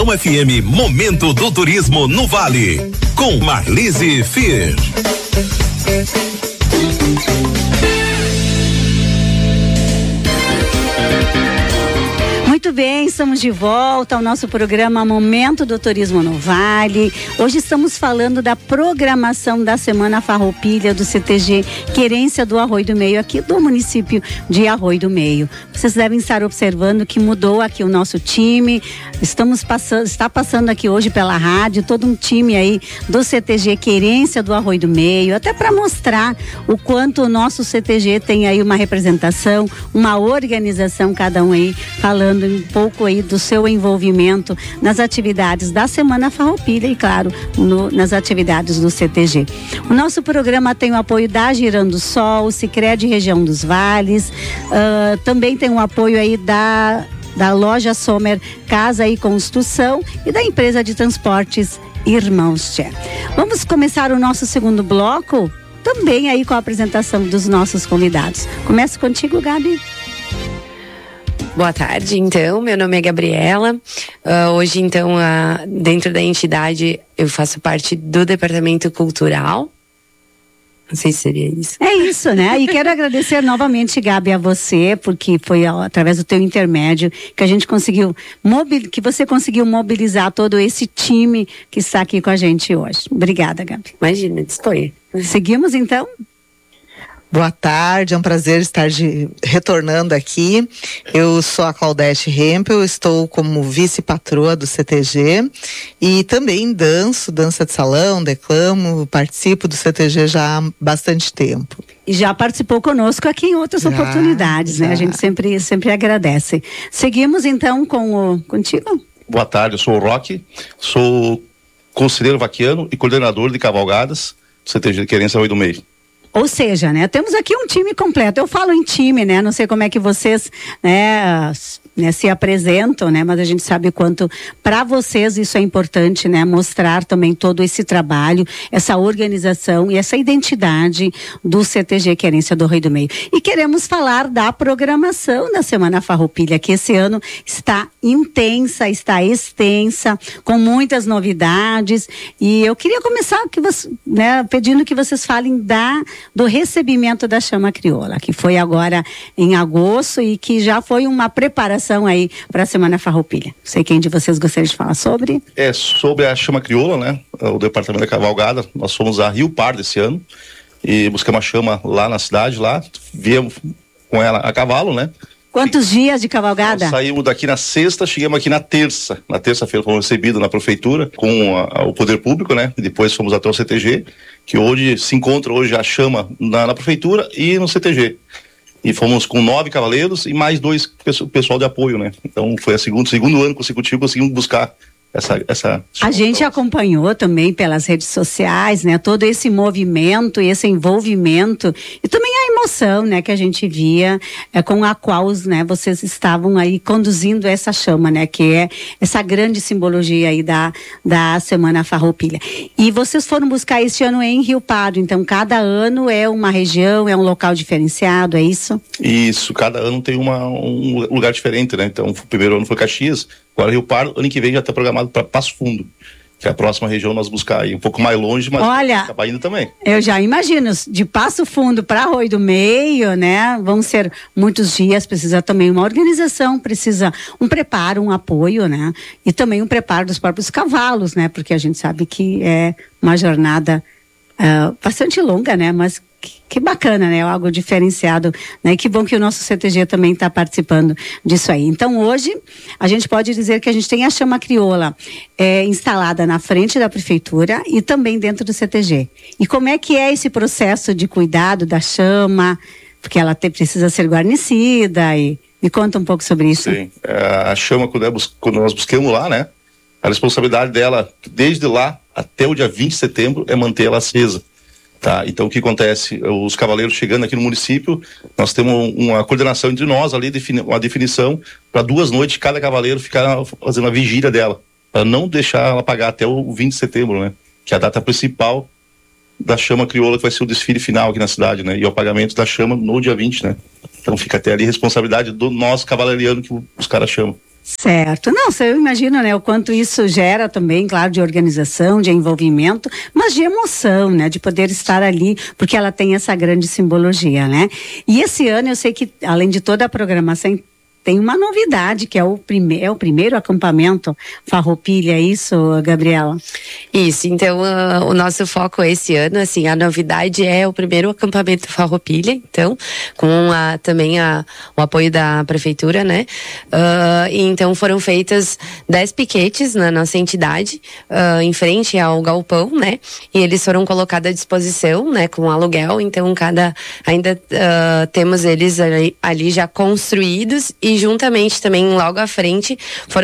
FM Momento do Turismo no Vale, com Marlise Fier. Muito bem, estamos de volta ao nosso programa Momento do Turismo no Vale. Hoje estamos falando da programação da Semana Farroupilha do CTG Querência do Arroio do Meio, aqui do município de Arroio do Meio. Vocês devem estar observando que mudou aqui o nosso time. Está passando aqui hoje pela rádio todo um time aí do CTG Querência do Arroio do Meio, até para mostrar o quanto o nosso CTG tem aí uma representação, uma organização, cada um aí falando um pouco aí do seu envolvimento nas atividades da Semana Farroupilha e, claro, nas atividades do CTG. O nosso programa tem o apoio da Girando Sol, Sicredi Região dos Vales, também tem o apoio aí da loja Sommer Casa e Construção e da empresa de transportes Irmãos Tchê. Vamos começar o nosso segundo bloco, também aí com a apresentação dos nossos convidados. Começo contigo, Gabi. Boa tarde, então, meu nome é Gabriela, hoje então dentro da entidade eu faço parte do departamento cultural, não sei se seria isso. É isso, né? E quero agradecer novamente, Gabi, a você, porque foi através do teu intermédio que a gente conseguiu, que você conseguiu mobilizar todo esse time que está aqui com a gente hoje. Obrigada, Gabi. Imagina, disponha. Seguimos então? Boa tarde, é um prazer estar retornando aqui. Eu sou a Claudete Rempel, estou como vice-patroa do CTG e também dança de salão, declamo, participo do CTG já há bastante tempo. E já participou conosco aqui em outras oportunidades, né? A gente sempre agradece. Seguimos então contigo? Boa tarde, eu sou o Roque, sou conselheiro vaquiano e coordenador de cavalgadas do CTG Querência Arroio do Meio. Ou seja, né, temos aqui um time completo. Eu falo em time, né, não sei como é que vocês, né, se apresentam, né, mas a gente sabe quanto para vocês isso é importante, né, mostrar também todo esse trabalho, essa organização e essa identidade do CTG Querência do Arroio do Meio. E queremos falar da programação da Semana Farroupilha, que esse ano está intensa, está extensa, com muitas novidades. E eu queria começar pedindo que vocês falem do recebimento da Chama Crioula, que foi agora em agosto e que já foi uma preparação aí para a Semana Farroupilha. Não sei quem de vocês gostaria de falar sobre. Sobre a Chama Crioula, né? O departamento da cavalgada, nós fomos a Rio Pardo esse ano e buscamos a chama lá na cidade, viemos com ela a cavalo, né? Quantos dias de cavalgada? Nós saímos daqui na sexta, chegamos aqui na terça. Na terça-feira fomos recebidos na prefeitura com o poder público, né? E depois fomos até o CTG, que hoje se encontra a chama na prefeitura e no CTG. E fomos com 9 cavaleiros e mais 2 pessoal de apoio, né? Então foi o segundo ano consecutivo conseguimos buscar essa a gente acompanhou também pelas redes sociais, né, todo esse movimento e esse envolvimento e também a emoção, né, que a gente via com a qual, né, vocês estavam aí conduzindo essa chama, né, que é essa grande simbologia aí da Semana Farroupilha. E vocês foram buscar este ano em Rio Pardo, então cada ano é uma região, é um local diferenciado, é isso? Isso, cada ano tem um lugar diferente, né, então o primeiro ano foi Caxias, agora Rio Pardo, ano que vem já está programado para Passo Fundo, que é a próxima região nós buscar aí um pouco mais longe, mas acabar indo também. Eu já imagino, de Passo Fundo para Arroio do Meio, né, vão ser muitos dias, precisa também uma organização, precisa um preparo, um apoio, né, e também um preparo dos próprios cavalos, né, porque a gente sabe que é uma jornada bastante longa, né, mas que bacana, né? Algo diferenciado, né? Que bom que o nosso CTG também está participando disso aí. Então, hoje, a gente pode dizer que a gente tem a Chama Crioula instalada na frente da prefeitura e também dentro do CTG. E como é que é esse processo de cuidado da chama? Porque ela precisa ser guarnecida e... Me conta um pouco sobre isso. Sim, a chama, quando nós buscamos lá, né? A responsabilidade dela, desde lá até o dia 20 de setembro, é manter ela acesa. Tá, então o que acontece? Os cavaleiros chegando aqui no município, nós temos uma coordenação entre nós ali, uma definição para 2 noites cada cavaleiro ficar fazendo a vigília dela, para não deixar ela apagar até o 20 de setembro, né? Que é a data principal da Chama Crioula, que vai ser o desfile final aqui na cidade, né? E o apagamento da chama no dia 20, né? Então fica até ali a responsabilidade do nosso cavalariano que buscar a chama. Certo. Não, eu imagino, né, o quanto isso gera também, claro, de organização, de envolvimento, mas de emoção, né, de poder estar ali, porque ela tem essa grande simbologia, né? E esse ano eu sei que, além de toda a programação, tem uma novidade, que é o primeiro acampamento Farroupilha, é isso, Gabriela? Isso, então o nosso foco esse ano, assim, a novidade é o primeiro acampamento Farroupilha, então, com também o apoio da prefeitura, né? E então foram feitas 10 piquetes na nossa entidade, em frente ao galpão, né? E eles foram colocados à disposição, né? Com aluguel, então ainda temos eles ali já construídos e juntamente também logo à frente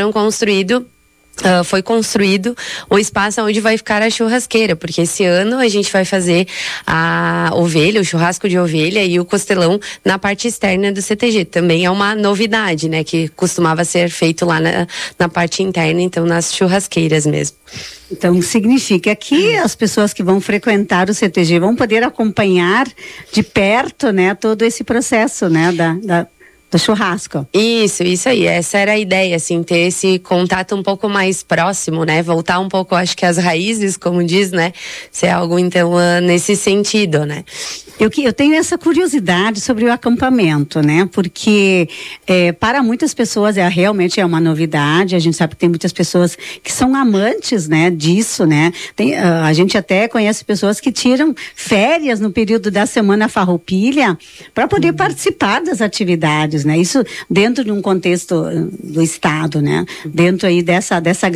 foi construído o espaço onde vai ficar a churrasqueira, porque esse ano a gente vai fazer a ovelha, o churrasco de ovelha e o costelão na parte externa do CTG. Também é uma novidade, né, que costumava ser feito lá na parte interna, então nas churrasqueiras mesmo. Então significa que as pessoas que vão frequentar o CTG vão poder acompanhar de perto, né, todo esse processo, né, do churrasco. Isso aí. Essa era a ideia, assim, ter esse contato um pouco mais próximo, né? Voltar um pouco, acho que às raízes, como diz, né? Ser algo, então, nesse sentido, né? Eu tenho essa curiosidade sobre o acampamento, né? Porque para muitas pessoas realmente é uma novidade. A gente sabe que tem muitas pessoas que são amantes, né, disso, né? A gente até conhece pessoas que tiram férias no período da Semana Farroupilha para poder participar das atividades, né? Isso dentro de um contexto do estado, né? Dentro aí desse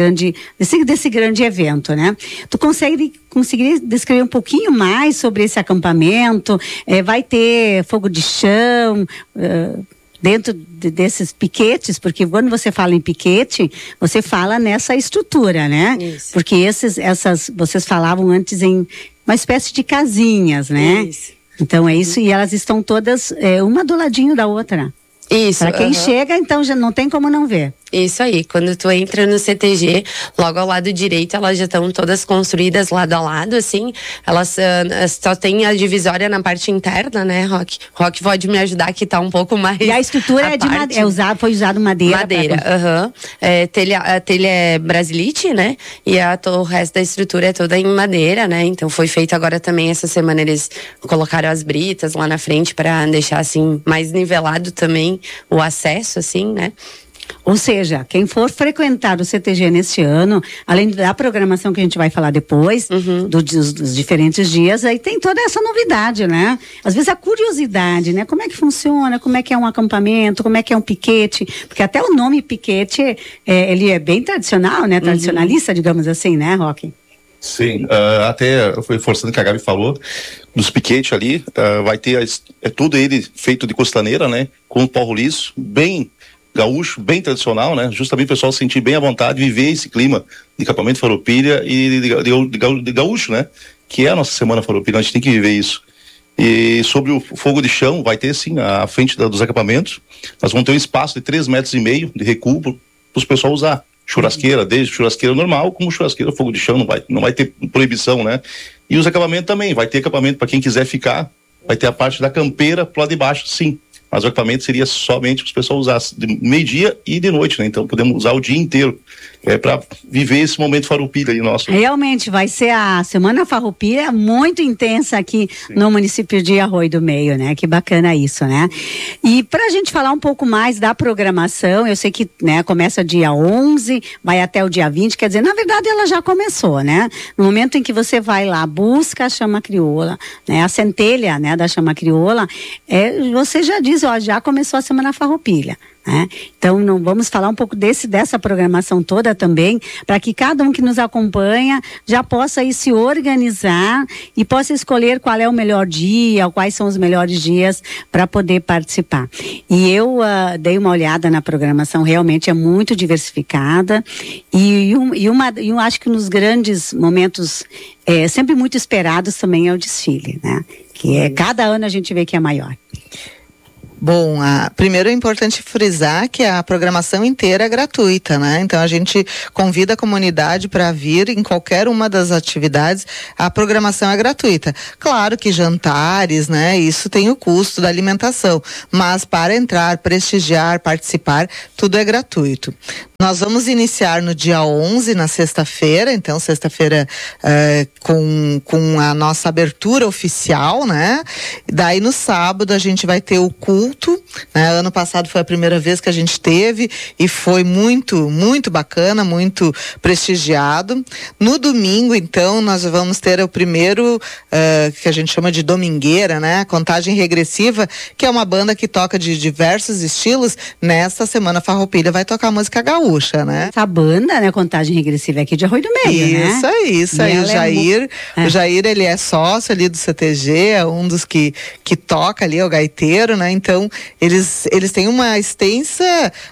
grande evento, né? Tu conseguiria descrever um pouquinho mais sobre esse acampamento? Vai ter fogo de chão dentro desses piquetes, porque quando você fala em piquete, você fala nessa estrutura, né? Isso. Porque vocês falavam antes em uma espécie de casinhas, né? Isso. Então é isso, e elas estão todas uma do ladinho da outra. Isso. Para quem chega, então já não tem como não ver. Isso aí, quando tu entra no CTG, logo ao lado direito, elas já estão todas construídas lado a lado, assim, elas só tem a divisória na parte interna, né, Roque? Roque pode me ajudar que tá um pouco mais... E a estrutura foi usado madeira. Madeira, a telha é brasilite, né, e o resto da estrutura é toda em madeira, né, então foi feito agora também essa semana, eles colocaram as britas lá na frente para deixar, assim, mais nivelado também o acesso, assim, né. Ou seja, quem for frequentar o CTG neste ano, além da programação que a gente vai falar depois, dos diferentes dias, aí tem toda essa novidade, né? Às vezes a curiosidade, né? Como é que funciona, como é que é um acampamento, como é que é um piquete, porque até o nome piquete, ele é bem tradicional, né? Tradicionalista, digamos assim, né, Roque? Sim, até foi forçando que a Gabi falou, dos piquetes ali, vai ter tudo ele feito de costaneira, né? Com pau roliço, bem gaúcho, bem tradicional, né? Justamente o pessoal se sentir bem à vontade, viver esse clima de acampamento Farroupilha e de gaúcho, né? Que é a nossa Semana Farroupilha, a gente tem que viver isso. E sobre o fogo de chão, vai ter sim, à frente dos acampamentos, nós vamos ter um espaço de 3,5 metros de recuo para os pessoal usar. Churrasqueira, desde churrasqueira normal, como churrasqueira fogo de chão, não vai ter proibição, né? E os acampamentos também, vai ter acampamento para quem quiser ficar, vai ter a parte da campeira pro lado de baixo, sim. Mas o equipamento seria somente para os pessoal usar de meio-dia e de noite, né? Então podemos usar o dia inteiro para viver esse momento Farroupilha aí nosso. Realmente vai ser a Semana Farroupilha muito intensa aqui no município de Arroio do Meio, né? Que bacana isso, né? E para a gente falar um pouco mais da programação, eu sei que, né, começa dia 11, vai até o dia 20, quer dizer, na verdade ela já começou, né? No momento em que você vai lá, busca a chama crioula, né? A centelha, né, da chama crioula, você já diz, já começou a Semana Farroupilha. Então, vamos falar um pouco dessa programação toda também, para que cada um que nos acompanha já possa aí se organizar e possa escolher qual é o melhor dia, quais são os melhores dias para poder participar. E eu dei uma olhada na programação, realmente é muito diversificada e eu acho que nos grandes momentos sempre muito esperados também é o desfile, né? Que cada ano a gente vê que é maior. Bom, primeiro é importante frisar que a programação inteira é gratuita, né? Então a gente convida a comunidade para vir em qualquer uma das atividades, a programação é gratuita. Claro que jantares, né? Isso tem o custo da alimentação, mas para entrar, prestigiar, participar, tudo é gratuito. Nós vamos iniciar no dia 11, na sexta-feira, então sexta-feira com a nossa abertura oficial, né? Daí no sábado a gente vai ter o culto, né? Ano passado foi a primeira vez que a gente teve e foi muito, muito bacana, muito prestigiado. No domingo, então, nós vamos ter o primeiro, que a gente chama de domingueira, né? Contagem regressiva, que é uma banda que toca de diversos estilos. Nesta semana Farroupilha vai tocar música gaúcha, né? Essa banda, né? Contagem regressiva é aqui de Arroio do Meio, né? Isso aí. O Jair, ele é sócio ali do CTG, é um dos que toca ali, é o gaiteiro, né? Então, eles têm uma extensa,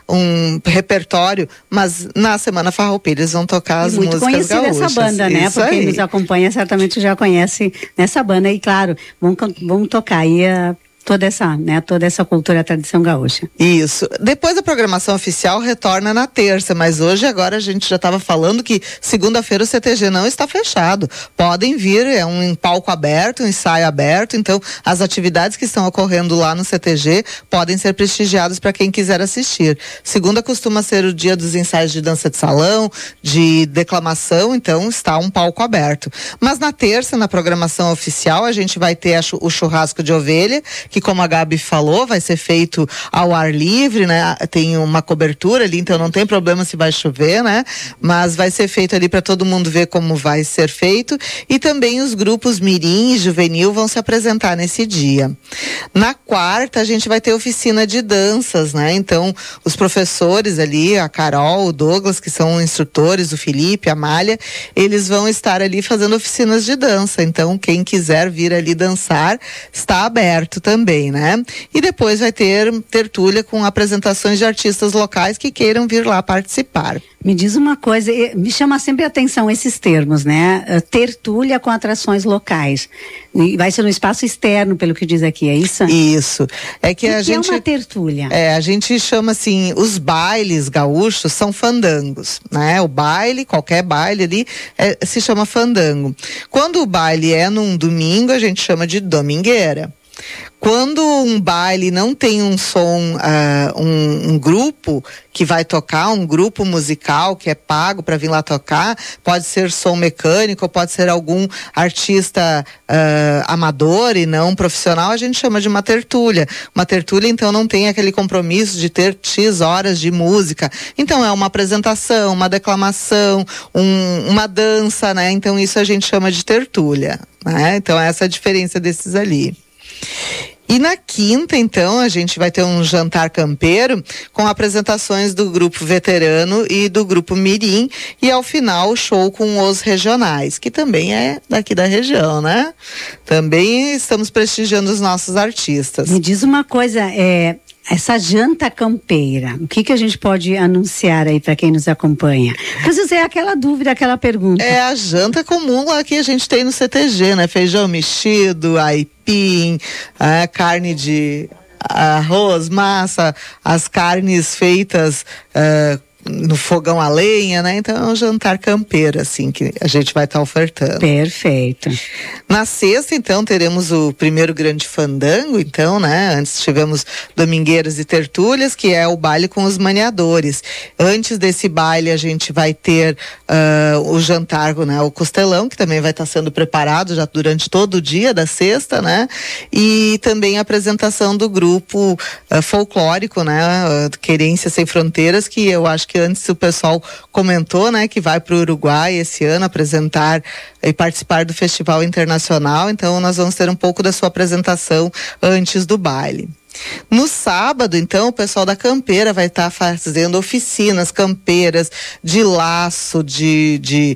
um repertório, mas na semana Farroupilha eles vão tocar as músicas gaúchas. Muito conhecida essa banda, né? Porque quem nos acompanha certamente já conhece nessa banda e, claro, vão tocar aí toda essa cultura, a tradição gaúcha. Isso. Depois a programação oficial retorna na terça, mas hoje agora a gente já estava falando que segunda-feira o CTG não está fechado. Podem vir, é um palco aberto, um ensaio aberto, então as atividades que estão ocorrendo lá no CTG podem ser prestigiadas para quem quiser assistir. Segunda costuma ser o dia dos ensaios de dança de salão, de declamação, então está um palco aberto. Mas na terça, na programação oficial, a gente vai ter o churrasco de ovelha, que como a Gabi falou, vai ser feito ao ar livre, né? Tem uma cobertura ali, então não tem problema se vai chover, né? Mas vai ser feito ali para todo mundo ver como vai ser feito. E também os grupos mirim e juvenil vão se apresentar nesse dia. Na quarta, a gente vai ter oficina de danças, né? Então, os professores ali, a Carol, o Douglas, que são instrutores, o Felipe, a Amália, eles vão estar ali fazendo oficinas de dança. Então, quem quiser vir ali dançar, está aberto também, né? E depois vai ter tertúlia com apresentações de artistas locais que queiram vir lá participar. Me diz uma coisa, me chama sempre a atenção esses termos, né? Tertúlia com atrações locais. E vai ser no espaço externo, pelo que diz aqui, é isso? Isso. É que a gente... é uma tertúlia? A gente chama assim, os bailes gaúchos são fandangos, né? O baile, qualquer baile ali, se chama fandango. Quando o baile é num domingo, a gente chama de domingueira. Quando um baile não tem um som, um grupo que vai tocar, um grupo musical que é pago para vir lá tocar, pode ser som mecânico, pode ser algum artista amador e não profissional, a gente chama de uma tertúlia. Uma tertúlia, então, não tem aquele compromisso de ter X horas de música. Então, é uma apresentação, uma declamação, uma dança, né? Então, isso a gente chama de tertúlia, né? Então, essa é a diferença desses ali. E na quinta, então, a gente vai ter um jantar campeiro com apresentações do grupo veterano e do grupo mirim e ao final o show com os regionais, que também é daqui da região, né? Também estamos prestigiando os nossos artistas. Me diz uma coisa, essa janta campeira, o que a gente pode anunciar aí para quem nos acompanha? Porque às vezes é aquela dúvida, aquela pergunta. É a janta comum lá que a gente tem no CTG, né? Feijão mexido, aipim, carne de arroz, massa, as carnes feitas no fogão a lenha, né? Então é um jantar campeiro, assim, que a gente vai estar ofertando. Perfeito. Na sexta, então, teremos o primeiro grande fandango, então, né? Antes tivemos domingueiras e tertúlias, que é o baile com os maniadores. Antes desse baile, a gente vai ter o jantar, né? O costelão, que também vai estar sendo preparado já durante todo o dia da sexta, né? E também a apresentação do grupo folclórico, né? Querência Sem Fronteiras, que eu acho que antes o pessoal comentou, né, que vai para o Uruguai esse ano apresentar e participar do Festival Internacional, então nós vamos ter um pouco da sua apresentação antes do baile. No sábado, então, o pessoal da campeira vai estar fazendo oficinas campeiras de laço, de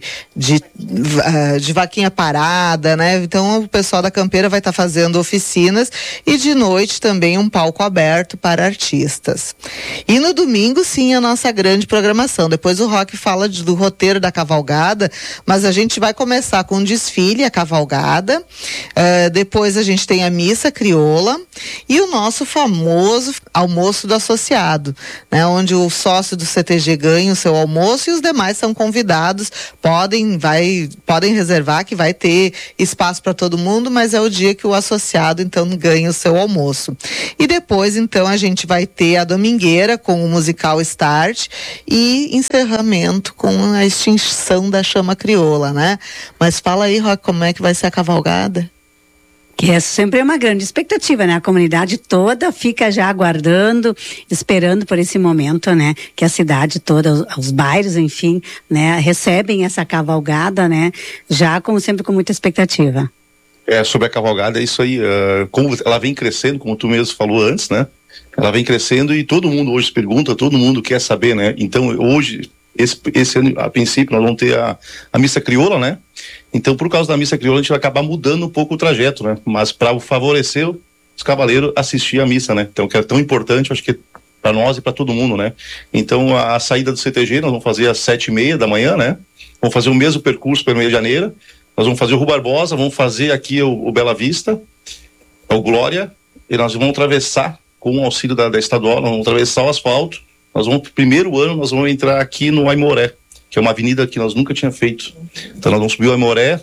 vaquinha parada, né? Então, o pessoal da campeira vai estar fazendo oficinas e de noite também um palco aberto para artistas. E no domingo, sim, a nossa grande programação. Depois o Roque fala do roteiro da cavalgada, mas a gente vai começar com um desfile, a cavalgada. Depois a gente tem a missa crioula e o nosso nosso famoso almoço do associado, né? Onde o sócio do CTG ganha o seu almoço e os demais são convidados, podem reservar que vai ter espaço para todo mundo, mas é o dia que o associado então ganha o seu almoço. E depois então a gente vai ter a domingueira com o musical Start e encerramento com a extinção da chama crioula, né? Mas fala aí, Roque, como é que vai ser a cavalgada? Que é sempre uma grande expectativa, né? A comunidade toda fica já aguardando, esperando por esse momento, né? Que a cidade toda, os bairros, enfim, né? Recebem essa cavalgada, né? Já, como sempre, com muita expectativa. Sobre a cavalgada, é isso aí. Como ela vem crescendo, como tu mesmo falou antes, né? Ela vem crescendo e todo mundo hoje pergunta, todo mundo quer saber, né? Então, hoje, esse ano, a princípio, nós vamos ter a missa crioula, né? Então, por causa da missa crioula, a gente vai acabar mudando um pouco o trajeto, né? Mas para favorecer os cavaleiros assistir a missa, né? Então, que é tão importante, acho que para nós e para todo mundo, né? Então, a saída do CTG, nós vamos fazer às 7h30 da manhã, né? Vamos fazer o mesmo percurso para 1 de janeiro. Nós vamos fazer o Rua Barbosa, vamos fazer aqui o Bela Vista, o Glória, e nós vamos atravessar, com o auxílio da estadual, nós vamos atravessar o asfalto. Nós vamos, primeiro ano, nós vamos entrar aqui no Aimoré, que é uma avenida que nós nunca tínhamos feito. Então nós vamos subir o Aimoré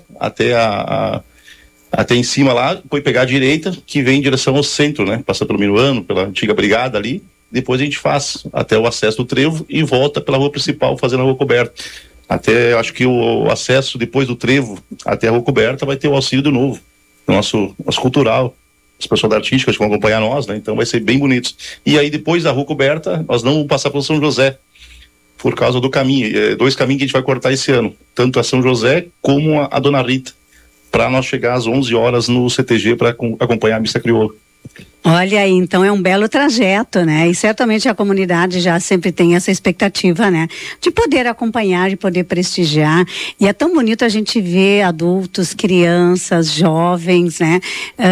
até em cima lá, depois pegar a direita, que vem em direção ao centro, né? Passa pelo Minuano, pela antiga brigada ali, depois a gente faz até o acesso do trevo e volta pela rua principal, fazendo a rua coberta. Até, acho que o acesso depois do trevo até a rua coberta vai ter o auxílio do novo, nosso cultural. As pessoas da artística que vão acompanhar nós, né? Então vai ser bem bonito. E aí depois da rua coberta, nós não vamos passar pelo São José, por causa do caminho, 2 caminhos que a gente vai cortar esse ano, tanto a São José como a Dona Rita, para nós chegar às 11 horas no CTG para acompanhar a missa crioula. Olha aí, então é um belo trajeto, né? E certamente a comunidade já sempre tem essa expectativa, né? De poder acompanhar, de poder prestigiar. E é tão bonito a gente ver adultos, crianças, jovens, né?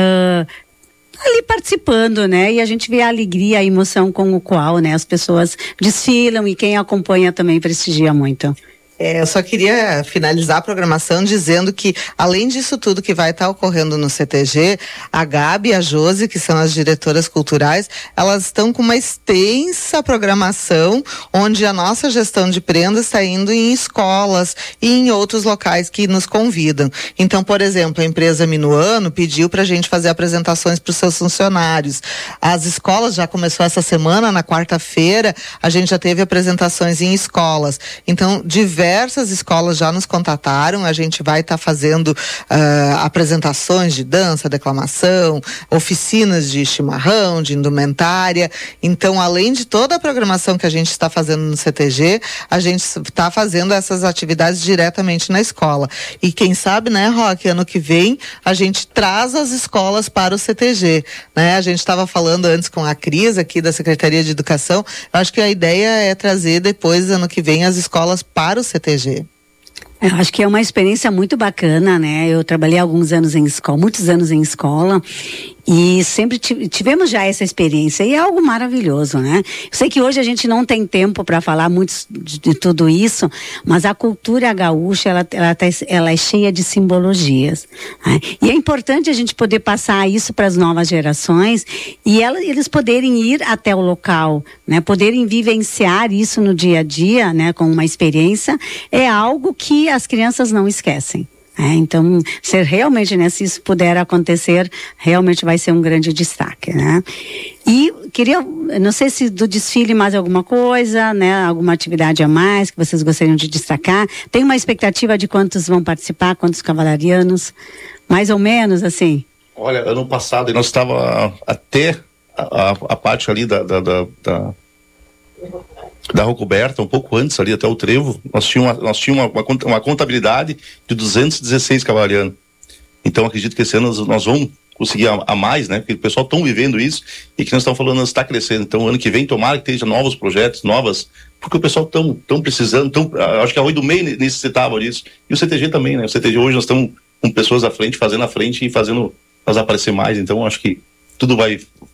Ali participando, né? E a gente vê a alegria, a emoção com o qual, né? As pessoas desfilam e quem acompanha também prestigia muito. Eu só queria finalizar a programação dizendo que, além disso tudo que vai estar ocorrendo no CTG, a Gabi e a Josi, que são as diretoras culturais, elas estão com uma extensa programação, onde a nossa gestão de prendas está indo em escolas e em outros locais que nos convidam. Então, por exemplo, a empresa Minuano pediu para a gente fazer apresentações para os seus funcionários. As escolas já começou essa semana, na quarta-feira, a gente já teve apresentações em escolas. Então, diversas escolas já nos contataram, a gente vai estar fazendo apresentações de dança, declamação, oficinas de chimarrão, de indumentária. Então, além de toda a programação que a gente está fazendo no CTG, a gente está fazendo essas atividades diretamente na escola. E quem sabe, né, Roque, ano que vem a gente traz as escolas para o CTG, né? A gente estava falando antes com a Cris aqui da Secretaria de Educação, eu acho que a ideia é trazer depois, ano que vem, as escolas para o CTG. Eu acho que é uma experiência muito bacana, né? Eu trabalhei muitos anos em escola, e sempre tivemos já essa experiência, e é algo maravilhoso, né? Eu sei que hoje a gente não tem tempo para falar muito de tudo isso, mas a cultura gaúcha, ela é cheia de simbologias, né? E é importante a gente poder passar isso para as novas gerações e eles poderem ir até o local, né? Poderem vivenciar isso no dia a dia, né? Com uma experiência, é algo que as crianças não esquecem. Então, se realmente, né, se isso puder acontecer, realmente vai ser um grande destaque, né? E não sei se do desfile mais alguma coisa, né, alguma atividade a mais que vocês gostariam de destacar. Tem uma expectativa de quantos vão participar, quantos cavalarianos? Mais ou menos, assim? Olha, ano passado nós estava até a parte ali da rua coberta, um pouco antes ali até o trevo, nós tínhamos uma contabilidade de 216 cavalarianos. Então acredito que esse ano nós vamos conseguir a mais, né? Porque o pessoal está vivendo isso e que nós estamos falando está crescendo. Então ano que vem tomara que esteja novos projetos, porque o pessoal tão precisando, acho que a Oi do Meio necessitava disso. E o CTG também, né? O CTG hoje nós estamos com pessoas à frente, fazendo à frente e fazendo nós aparecer mais. Então acho que tudo vai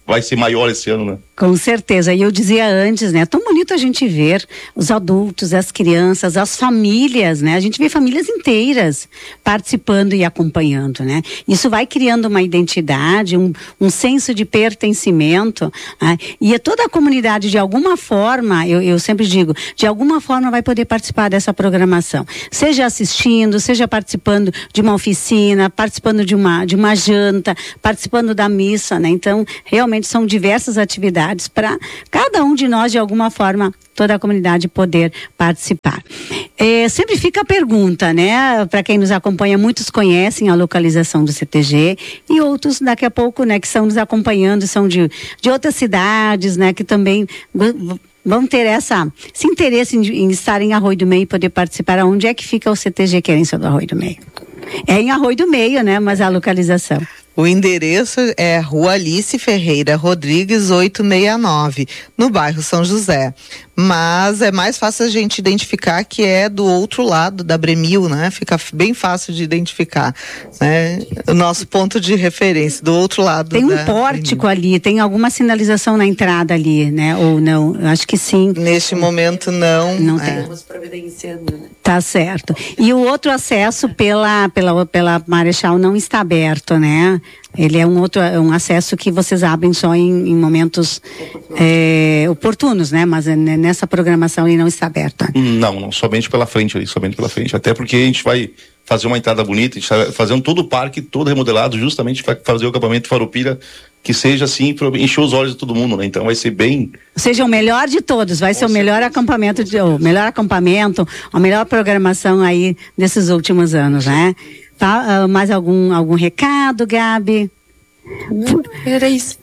vai ser maior esse ano, né? Com certeza, e eu dizia antes, né, tão bonito a gente ver os adultos, as crianças, as famílias, né, a gente vê famílias inteiras participando e acompanhando, né, isso vai criando uma identidade, um senso de pertencimento, né? E toda a comunidade, de alguma forma, eu sempre digo, de alguma forma vai poder participar dessa programação, seja assistindo, seja participando de uma oficina, participando de uma janta, participando da missa, né, então realmente são diversas atividades para cada um de nós, de alguma forma, toda a comunidade poder participar. Sempre fica a pergunta, né? Para quem nos acompanha, muitos conhecem a localização do CTG e outros daqui a pouco, né, que estão nos acompanhando, são de outras cidades, né, que também vão ter esse interesse em estar em Arroio do Meio e poder participar. Onde é que fica o CTG Querência do Arroio do Meio? É em Arroio do Meio, né? Mas a localização. O endereço é Rua Alice Ferreira Rodrigues 869, no bairro São José. Mas é mais fácil a gente identificar que é do outro lado da Bremil, né? Fica bem fácil de identificar, né? O nosso ponto de referência, do outro lado. Tem um pórtico ali, tem alguma sinalização na entrada ali, né? Ou não? Eu acho que sim. Neste momento não. Não tem. Estamos providenciando, né? Tá certo. E o outro acesso pela Marechal não está aberto, né? Ele é um acesso que vocês abrem só em momentos oportunos, né? Mas nessa programação ele não está aberto. Não, somente pela frente ali, somente pela frente. Até porque a gente vai fazer uma entrada bonita, a gente está fazendo todo o parque, todo remodelado, justamente para fazer o acampamento Farroupilha que seja assim, para encher os olhos de todo mundo, né? Então vai ser bem... Ou seja, o melhor de todos, vai ser o melhor acampamento, a melhor programação aí desses últimos anos, né? Tá, mais algum recado, Gabi? Não, era isso.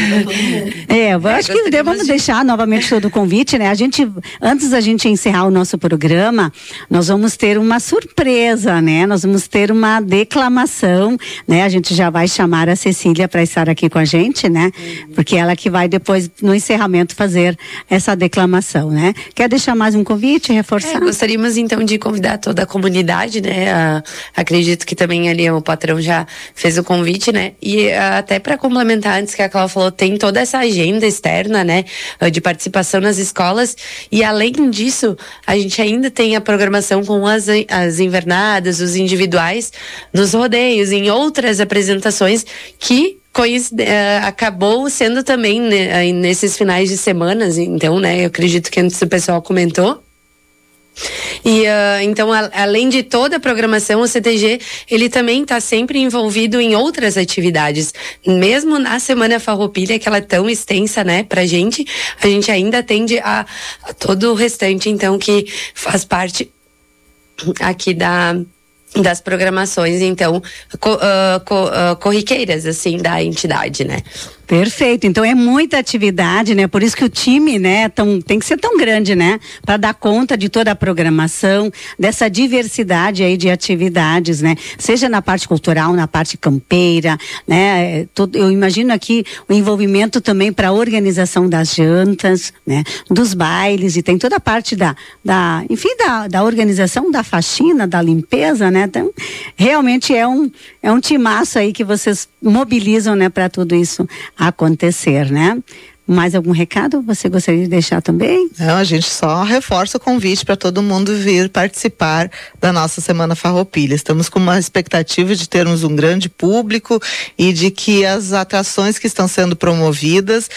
Eu acho que vamos deixar novamente todo o convite, né? Antes da gente encerrar o nosso programa, nós vamos ter uma surpresa, né? Nós vamos ter uma declamação, né? A gente já vai chamar a Cecília para estar aqui com a gente, né? Porque ela que vai depois, no encerramento, fazer essa declamação, né? Quer deixar mais um convite, reforçar? Gostaríamos então de convidar toda a comunidade, né? Acredito que também ali o patrão já fez o convite, né? E até para complementar, antes que a Cláudia falou, tem toda essa agenda externa, né, de participação nas escolas, e além disso, a gente ainda tem a programação com as invernadas, os individuais, nos rodeios, em outras apresentações que acabou sendo também, né, nesses finais de semanas. Então, né, eu acredito que antes o pessoal comentou. E então, além de toda a programação, o CTG ele também está sempre envolvido em outras atividades. Mesmo na Semana Farroupilha, que ela é tão extensa, né, pra gente, a gente ainda atende a todo o restante, então, que faz parte aqui das programações, então, corriqueiras, assim, da entidade, né? Perfeito, então é muita atividade, né? Por isso que o time, né, tem que ser tão grande, né? Para dar conta de toda a programação, dessa diversidade aí de atividades, né? Seja na parte cultural, na parte campeira, né? Eu imagino aqui o envolvimento também para a organização das jantas, né? Dos bailes, e tem toda a parte da organização da faxina, da limpeza, né? Então, realmente é um timaço aí que vocês mobilizam, né, para tudo isso acontecer, né? Mais algum recado você gostaria de deixar também? Não, a gente só reforça o convite para todo mundo vir participar da nossa Semana Farroupilha. Estamos com uma expectativa de termos um grande público e de que as atrações que estão sendo promovidas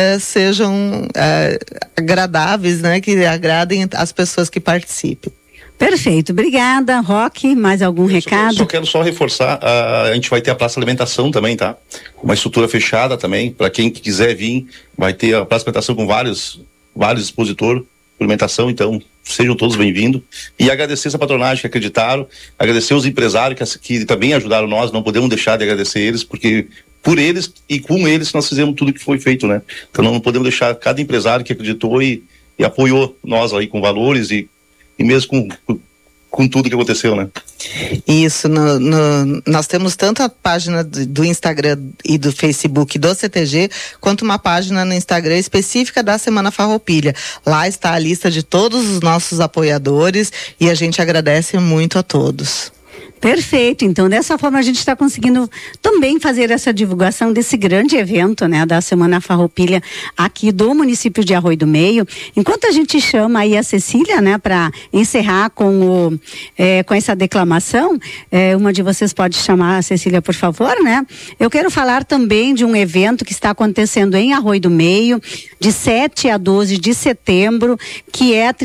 sejam agradáveis, né? Que agradem as pessoas que participem. Perfeito, obrigada. Roque, mais algum recado? Só quero reforçar, a gente vai ter a praça de alimentação também, tá? Uma estrutura fechada também, para quem quiser vir, vai ter a praça de alimentação com vários expositores de alimentação, então sejam todos bem-vindos. E agradecer essa patronagem que acreditaram, agradecer os empresários que também ajudaram nós, não podemos deixar de agradecer eles, porque por eles e com eles nós fizemos tudo que foi feito, né? Então não podemos deixar cada empresário que acreditou e apoiou nós aí com valores e mesmo com tudo que aconteceu, né? Isso, nós temos tanto a página do Instagram e do Facebook do CTG, quanto uma página no Instagram específica da Semana Farroupilha. Lá está a lista de todos os nossos apoiadores e a gente agradece muito a todos. Perfeito, então dessa forma a gente está conseguindo também fazer essa divulgação desse grande evento, né, da Semana Farroupilha aqui do município de Arroio do Meio. Enquanto a gente chama aí a Cecília, né, para encerrar com essa declamação, uma de vocês pode chamar a Cecília, por favor, né? Eu quero falar também de um evento que está acontecendo em Arroio do Meio, de 7 a 12 de setembro, que é a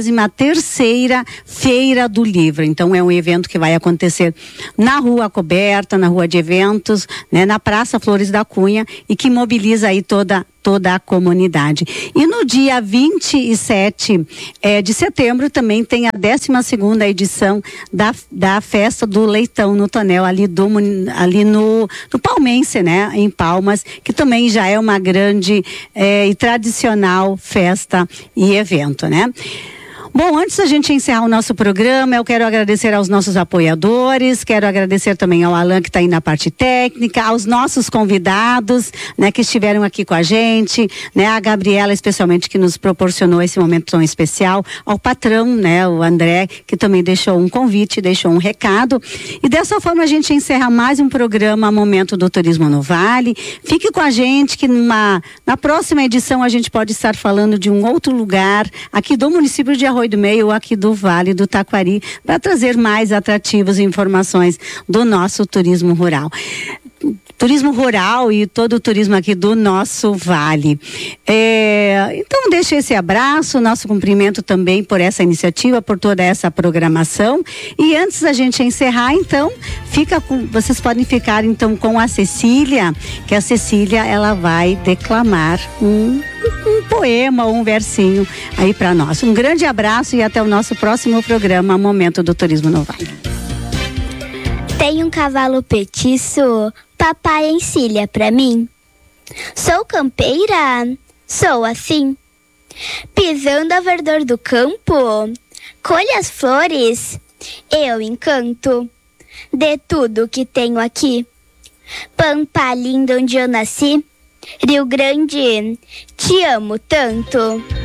33ª Feira do Livro. Então é um evento que vai acontecer na Rua Coberta, na Rua de Eventos, né, na Praça Flores da Cunha, e que mobiliza aí toda a comunidade. E no dia 27 de setembro também tem a 12ª edição da Festa do Leitão no Tonel, ali no Palmense, né, em Palmas, que também já é uma grande e tradicional festa e evento, né? Bom, antes da gente encerrar o nosso programa, eu quero agradecer aos nossos apoiadores, quero agradecer também ao Alan, que está aí na parte técnica, aos nossos convidados, né, que estiveram aqui com a gente, né, a Gabriela, especialmente, que nos proporcionou esse momento tão especial, ao patrão, né, o André, que também deixou um convite, deixou um recado. E dessa forma a gente encerra mais um programa Momento do Turismo no Vale. Fique com a gente, que na próxima edição a gente pode estar falando de um outro lugar aqui do município de Arroio do Meio, aqui do Vale do Taquari, para trazer mais atrativos e informações do nosso turismo rural. Turismo rural e todo o turismo aqui do nosso vale. Então deixo esse abraço, nosso cumprimento também por essa iniciativa, por toda essa programação. E antes da gente encerrar, então, vocês podem ficar então com a Cecília, que a Cecília ela vai declamar um poema ou um versinho aí para nós. Um grande abraço e até o nosso próximo programa Momento do Turismo no Vale. Tem um cavalo petiço, papai encilha pra mim. Sou campeira, sou assim. Pisando a verdor do campo, colho as flores, eu encanto de tudo que tenho aqui. Pampa linda onde eu nasci, Rio Grande, te amo tanto.